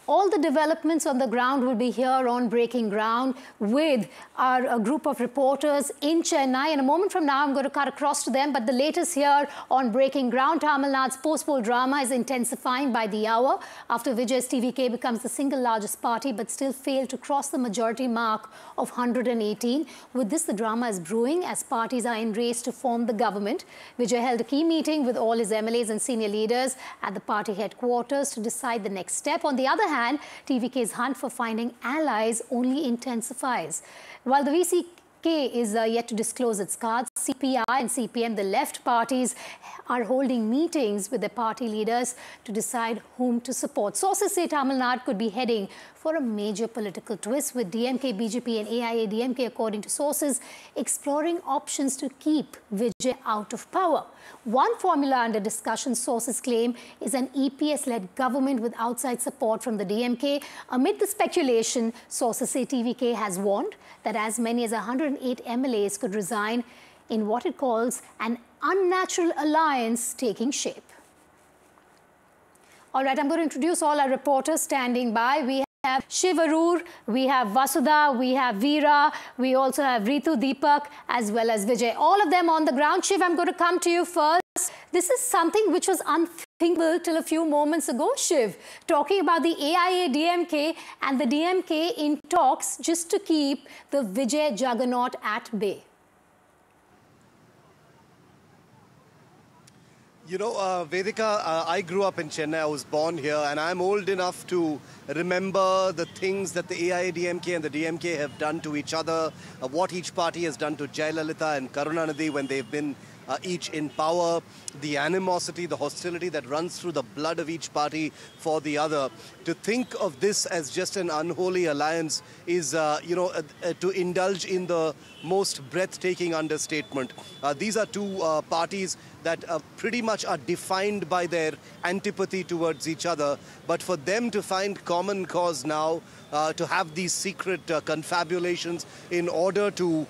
All the developments on the ground will be here on Breaking Ground with a group of reporters in Chennai. In a moment from now, I'm going to cut across to them. But the latest here on Breaking Ground, Tamil Nadu's post-poll drama is intensifying by the hour after Vijay's TVK becomes the single largest party but still failed to cross the majority mark of 118. With this, the drama is brewing as parties are in race to form the government. Vijay held a key meeting with all his MLAs and senior leaders at the party headquarters to decide the next step. On the other hand, TVK's hunt for finding allies only intensifies. While the VCK is yet to disclose its cards, CPI and CPM, the left parties, are holding meetings with their party leaders to decide whom to support. Sources say Tamil Nadu could be heading for a major political twist, with DMK, BJP and AIADMK, according to sources, exploring options to keep Vijay out of power. One formula under discussion, sources claim, is an EPS-led government with outside support from the DMK. Amid the speculation, sources say TVK has warned that as many as 108 MLAs could resign in what it calls an unnatural alliance taking shape. All right, I'm going to introduce all our reporters standing by. We have Shiv Arur, we have Vasudha, we have Veera, we also have Ritu, Deepak, as well as Vijay. All of them on the ground. Shiv, I'm going to come to you first. This is something which was unthinkable till a few moments ago, Shiv. Talking about the AIADMK and the DMK in talks just to keep the Vijay juggernaut at bay. You know, Vedika, I grew up in Chennai. I was born here, and I'm old enough to remember the things that the AIADMK and the DMK have done to each other, what each party has done to Jayalalitha and Karunanidhi when they've been each in power, the animosity, the hostility that runs through the blood of each party for the other. To think of this as just an unholy alliance is, to indulge in the most breathtaking understatement. These are two parties that pretty much are defined by their antipathy towards each other. But for them to find common cause now, to have these secret confabulations in order to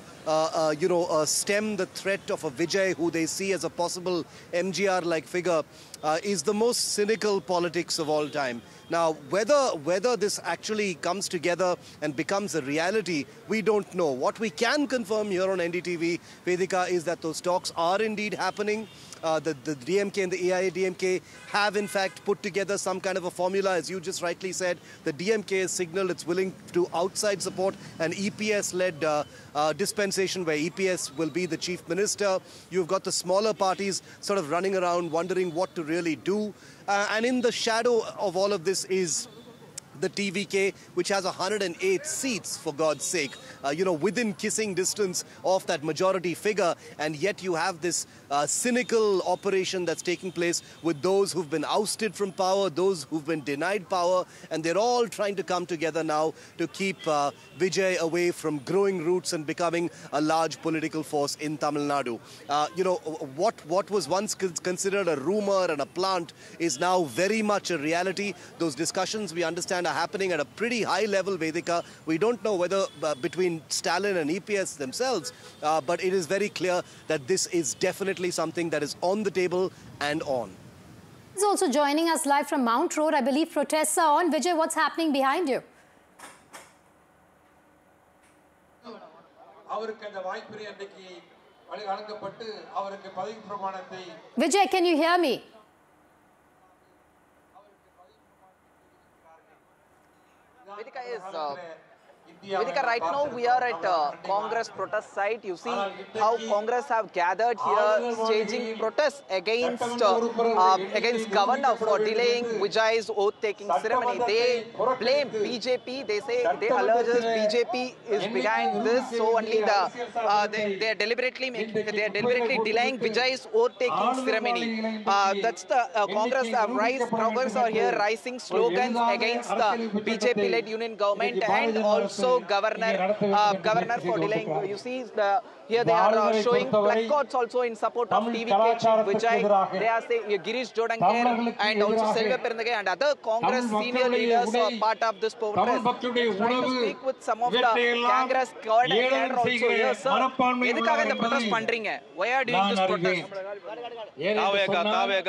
stem the threat of a Vijay who they see as a possible MGR-like figure is the most cynical politics of all time. Now, whether this actually comes together and becomes a reality, we don't know. What we can confirm here on NDTV, Vedika, is that those talks are indeed happening. The DMK and the AIADMK have in fact put together some kind of a formula. As you just rightly said, the DMK has signaled it's willing to outside support an EPS-led dispensation where EPS will be the chief minister. You've got the smaller parties sort of running around wondering what to really do. And in the shadow of all of this is the TVK, which has 108 seats, for God's sake, within kissing distance of that majority figure. And yet you have this cynical operation that's taking place with those who've been ousted from power, those who've been denied power, and they're all trying to come together now to keep Vijay away from growing roots and becoming a large political force in Tamil Nadu. What was once considered a rumor and a plant is now very much a reality. Those discussions, we understand, are happening at a pretty high level, Vedika. We don't know whether between Stalin and EPS themselves, but it is very clear that this is definitely something that is on the table and on. He's also joining us live from Mount Road. I believe protests are on. Vijay, what's happening behind you? Vijay, can you hear me? Vedika, right now we are at Congress protest site. You see how Congress have gathered here, staging protests against governor for delaying Vijay's oath-taking ceremony. They blame BJP. They say they allege BJP is behind this. So only they are deliberately delaying Vijay's oath-taking ceremony. That's the Congress are here raising slogans against the BJP-led union government and also governor for delaying. You see, here they are showing placards also in support of TVK Chief Vijay. They are saying Girish Jodankar and also Selva Perundagai and other Congress senior leaders are part of this protest. Trying to speak with some of the Congress cadre also here, sir. எதுக்காக இந்த protest பண்றீங்க? Why are you doing this protest?